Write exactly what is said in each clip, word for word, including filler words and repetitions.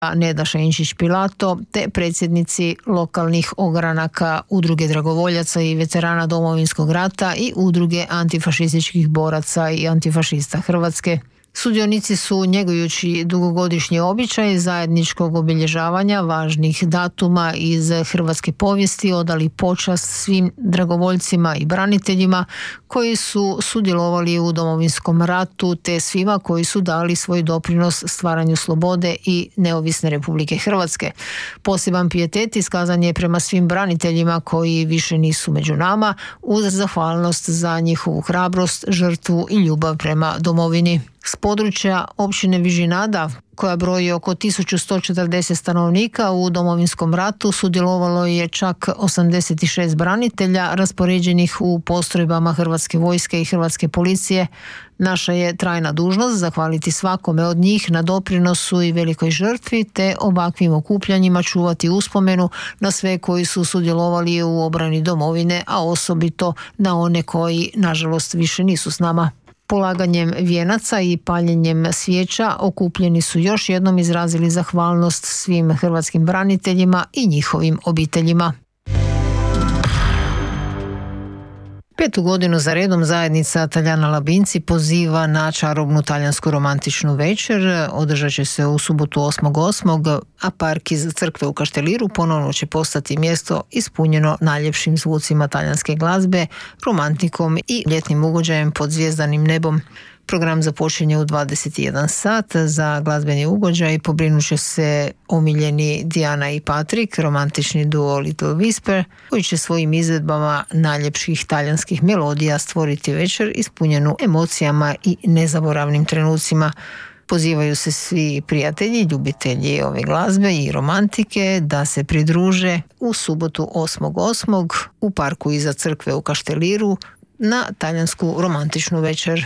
Neda Šenčić-Pilato te predsjednici lokalnih ogranaka Udruge dragovoljaca i veterana Domovinskog rata i Udruge antifašističkih boraca i antifašista Hrvatske. Sudionici su, njegujući dugogodišnji običaj zajedničkog obilježavanja važnih datuma iz hrvatske povijesti, odali počast svim dragovoljcima i braniteljima koji su sudjelovali u Domovinskom ratu te svima koji su dali svoj doprinos stvaranju slobode i neovisne Republike Hrvatske. Poseban pijetet iskazan je prema svim braniteljima koji više nisu među nama, uz zahvalnost za njihovu hrabrost, žrtvu i ljubav prema domovini. S područja općine Vižinada, koja broji oko tisuću sto četrdeset stanovnika, u Domovinskom ratu sudjelovalo je čak osamdeset šest branitelja raspoređenih u postrojbama Hrvatske vojske i Hrvatske policije. Naša je trajna dužnost zahvaliti svakome od njih na doprinosu i velikoj žrtvi te ovakvim okupljanjima čuvati uspomenu na sve koji su sudjelovali u obrani domovine, a osobito na one koji nažalost više nisu s nama. Polaganjem vijenaca i paljenjem svijeća okupljeni su još jednom izrazili zahvalnost svim hrvatskim braniteljima i njihovim obiteljima. Petu godinu za redom zajednica Taljana Labinci poziva na čarobnu talijansku romantičnu večer. Održat će se u subotu osmog osmog a park iz crkve u Kašteliru ponovno će postati mjesto ispunjeno najljepšim zvucima talijanske glazbe, romantikom i ljetnim ugođajem pod zvjezdanim nebom. Program započinje u dvadeset jedan sat. Za glazbeni ugođaj pobrinut će se omiljeni Diana i Patrik, romantični duo Little Whisper, koji će svojim izvedbama najljepših talijanskih melodija stvoriti večer ispunjenu emocijama i nezaboravnim trenucima. Pozivaju se svi prijatelji, ljubitelji ove glazbe i romantike da se pridruže u subotu osmog osmog u parku iza crkve u Kašteliru na talijansku romantičnu večer.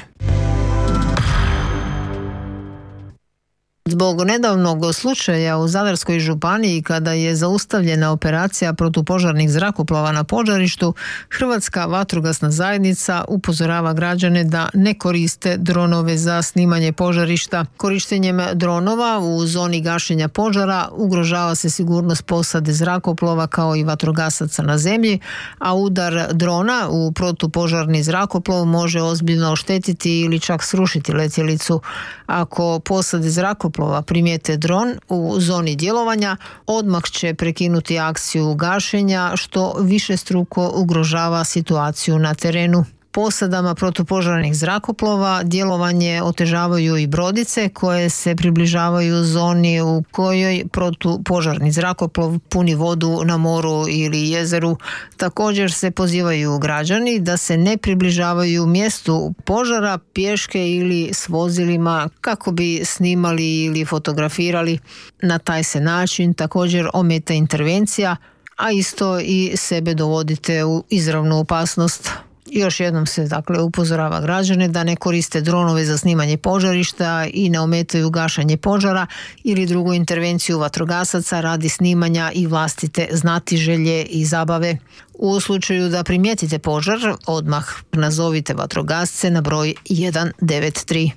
Zbog nedavnog slučaja u Zadarskoj županiji kada je zaustavljena operacija protupožarnih zrakoplova na požarištu, Hrvatska vatrogasna zajednica upozorava građane da ne koriste dronove za snimanje požarišta. Korištenjem dronova u zoni gašenja požara ugrožava se sigurnost posade zrakoplova kao i vatrogasaca na zemlji, a udar drona u protupožarni zrakoplov može ozbiljno oštetiti ili čak srušiti letjelicu. Ako posade zrakoplova primijete dron u zoni djelovanja, odmah će prekinuti akciju gašenja, što višestruko ugrožava situaciju na terenu. Posadama protupožarnih zrakoplova djelovanje otežavaju i brodice koje se približavaju zoni u kojoj protupožarni zrakoplov puni vodu na moru ili jezeru. Također se pozivaju građani da se ne približavaju mjestu požara pješke ili s vozilima kako bi snimali ili fotografirali. Na taj se način također ometa intervencija, a isto i sebe dovodite u izravnu opasnost. Još jednom se dakle upozorava građane da ne koriste dronove za snimanje požarišta i ne ometaju gašenje požara ili drugu intervenciju vatrogasaca radi snimanja i vlastite znatiželje i zabave. U slučaju da primijetite požar, odmah nazovite vatrogasce na broj jedan devet tri.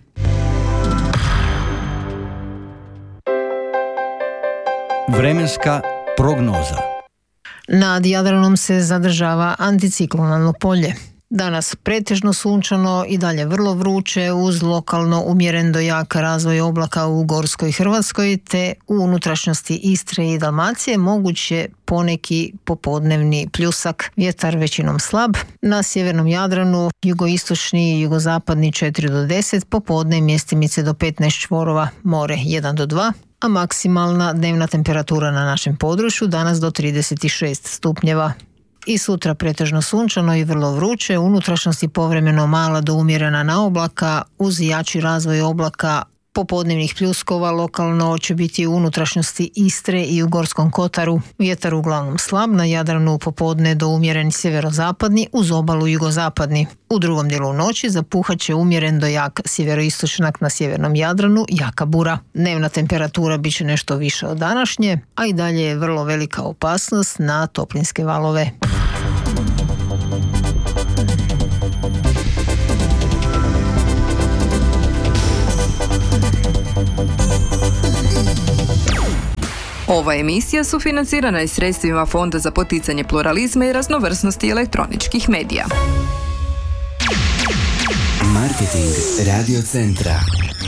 Vremenska prognoza. Nad Jadranom se zadržava anticiklonalno polje. Danas pretežno sunčano i dalje vrlo vruće uz lokalno umjeren do jak razvoj oblaka u Gorskoj Hrvatskoj te u unutrašnjosti Istre i Dalmacije moguće poneki popodnevni pljusak. Vjetar većinom slab. Na sjevernom Jadranu jugoistočni i jugozapadni četiri do deset, popodne mjestimice do petnaest čvorova, more jedan do dva, a maksimalna dnevna temperatura na našem području danas do trideset šest stupnjeva. I sutra pretežno sunčano i vrlo vruće, unutrašnjosti povremeno mala do umjerena na oblaka, uz jači razvoj oblaka popodnevnih pljuskova lokalno će biti u unutrašnjosti Istre i u Gorskom Kotaru. Vjetar uglavnom slab, na Jadranu popodne do umjeren sjeverozapadni, uz obalu jugozapadni. U drugom dijelu noći zapuhat će umjeren do jak sjeveroistočnak na sjevernom Jadranu, jaka bura. Dnevna temperatura bit će nešto više od današnje, a i dalje je vrlo velika opasnost na toplinske valove. Ova emisija sufinancirana je sredstvima Fonda za poticanje pluralizma i raznovrsnosti elektroničkih medija. Marketing Radio Centra.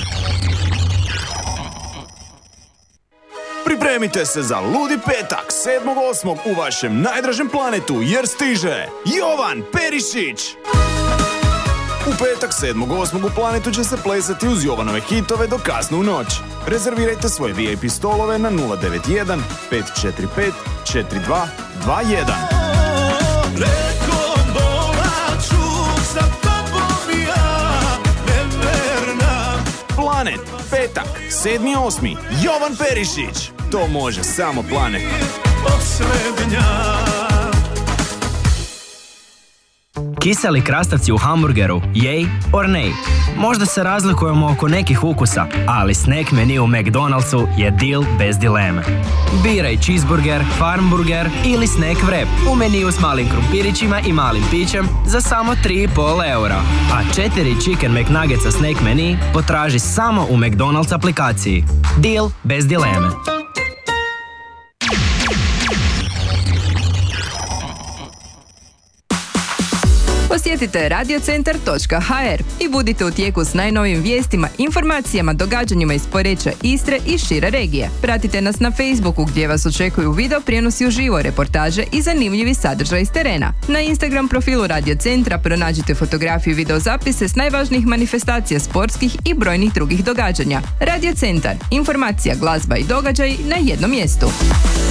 Pripremite se za ludi petak sedmog osmog u vašem najdražem planetu jer stiže Jovan Perišić. U petak sedmog osmog u Planetu će se plesati uz Jovanove hitove do kasno u noć. Rezervirajte svoje V I P stolove na nula devet jedan pet četiri pet četiri dva dva jedan. Planet, petak, sedmi osmi Jovan Perišić. To može samo Planet. Kiseli krastavci u hamburgeru, jej or nej? Možda se razlikujemo oko nekih ukusa, ali snack menu u McDonald'su je deal bez dileme. Biraj cheeseburger, farmburger ili snack wrap u meniju s malim krumpirićima i malim pićem za samo tri i pol eura. A četiri Chicken McNuggetsa snack menu potraži samo u McDonald's aplikaciji. Deal bez dileme. Posjetite radiocentar točka ha er i budite u tijeku s najnovijim vijestima, informacijama, događanjima iz Poreča, Istre i šire regije. Pratite nas na Facebooku gdje vas očekuju video prijenosi uživo, reportaže i zanimljivi sadržaj iz terena. Na Instagram profilu Radiocentra pronađite fotografiju i videozapise s najvažnijih manifestacija sportskih i brojnih drugih događanja. Radiocentar, informacija, glazba i događaj na jednom mjestu.